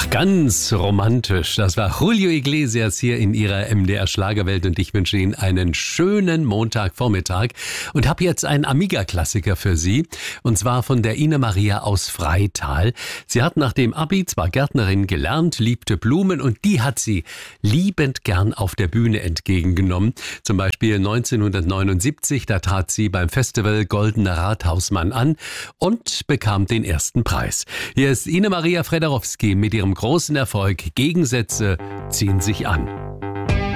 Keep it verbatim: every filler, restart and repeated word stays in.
Ach, ganz romantisch. Das war Julio Iglesias hier in ihrer M D R-Schlagerwelt und ich wünsche Ihnen einen schönen Montagvormittag und habe jetzt einen Amiga-Klassiker für Sie und zwar von der Ina Maria aus Freital. Sie hat nach dem Abi zwar Gärtnerin gelernt, liebte Blumen und die hat sie liebend gern auf der Bühne entgegengenommen. Zum Beispiel neunzehnhundertneunundsiebzig, da trat sie beim Festival Goldener Rathausmann an und bekam den ersten Preis. Hier ist Ina Maria Frederowski mit ihrem großen Erfolg Gegensätze ziehen sich an.